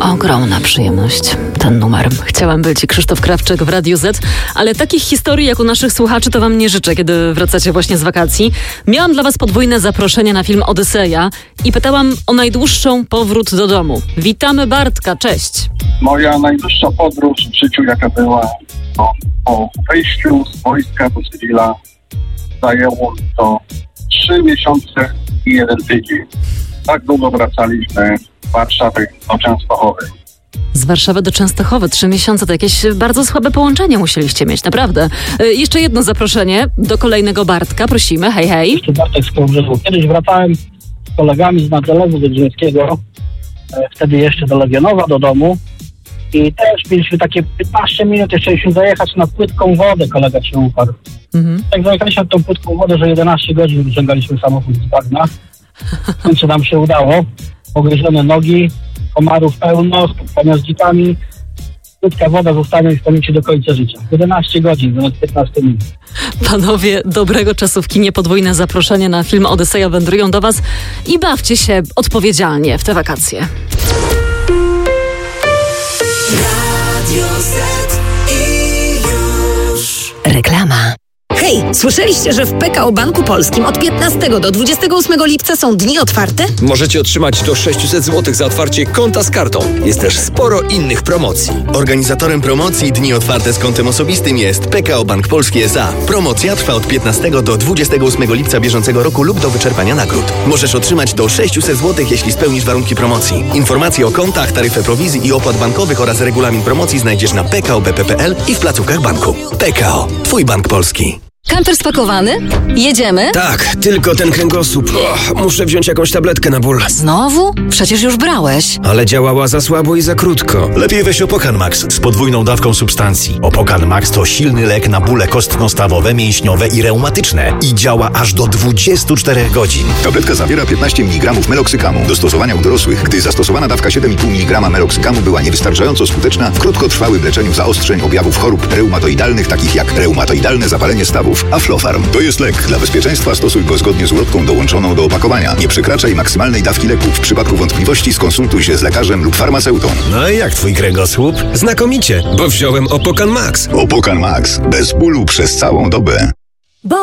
Ogromna przyjemność, ten numer. Chciałam być Krzysztof Krawczyk w Radiu Z, ale takich historii jak u naszych słuchaczy to wam nie życzę, kiedy wracacie właśnie z wakacji. Miałam dla was podwójne zaproszenie na film Odyseja i pytałam o najdłuższą powrót do domu. Witamy Bartka, cześć. Moja najdłuższa podróż w życiu, jaka była, to po wejściu z wojska do cywila zajęło to 3 miesiące i 1 tydzień. Tak długo wracaliśmy z Warszawy do Częstochowy. Z Warszawy do Częstochowy 3 miesiące, to jakieś bardzo słabe połączenie musieliście mieć, naprawdę. Jeszcze jedno zaproszenie do kolejnego Bartka, prosimy, hej, hej. Jeszcze Bartek z Kołobrzegu. Kiedyś wracałem z kolegami z Nadlewu Wydrzyńskiego, wtedy jeszcze do Legionowa, do domu i też mieliśmy takie 15 minut, jeszcze chcieliśmy zajechać na płytką wodę, kolega się uparł. Tak zajechaliśmy na tą płytką wodę, że 11 godzin wyciągaliśmy samochód z bagna. W końcu nam się udało. Pogryzione nogi, komarów pełno, spotkania z dzikami. Płytka woda zostanie w pamięci do końca życia. 11 godzin, zamiast 15 minut. Panowie, dobrego czasu w kinie, podwójne zaproszenie na film Odyseja wędrują do was i bawcie się odpowiedzialnie w te wakacje. Radio Z i już. Reklama. Hej, słyszeliście, że w PKO Banku Polskim od 15 do 28 lipca są dni otwarte? Możecie otrzymać do 600 zł za otwarcie konta z kartą. Jest też sporo innych promocji. Organizatorem promocji Dni Otwarte z kontem osobistym jest PKO Bank Polski S.A. Promocja trwa od 15 do 28 lipca bieżącego roku lub do wyczerpania nagród. Możesz otrzymać do 600 zł, jeśli spełnisz warunki promocji. Informacje o kontach, taryfę prowizji i opłat bankowych oraz regulamin promocji znajdziesz na pkobp.pl i w placówkach banku. PKO. Twój bank polski. Kamper spakowany? Jedziemy? Tak, tylko ten kręgosłup. Muszę wziąć jakąś tabletkę na ból. Znowu? Przecież już brałeś. Ale działała za słabo i za krótko. Lepiej weź Opokan Max z podwójną dawką substancji. Opokan Max to silny lek na bóle kostno-stawowe, mięśniowe i reumatyczne i działa aż do 24 godzin. Tabletka zawiera 15 mg meloksykamu. Do stosowania u dorosłych, gdy zastosowana dawka 7,5 mg meloksykamu była niewystarczająco skuteczna w krótkotrwałym leczeniu zaostrzeń objawów chorób reumatoidalnych, takich jak reumatoidalne zapalenie stawów. Aflofarm to jest lek. Dla bezpieczeństwa stosuj go zgodnie z ulotką dołączoną do opakowania. Nie przekraczaj maksymalnej dawki leku. W przypadku wątpliwości skonsultuj się z lekarzem lub farmaceutą. No i jak twój kręgosłup? Znakomicie, bo wziąłem Opokan Max. Opokan Max. Bez bólu przez całą dobę.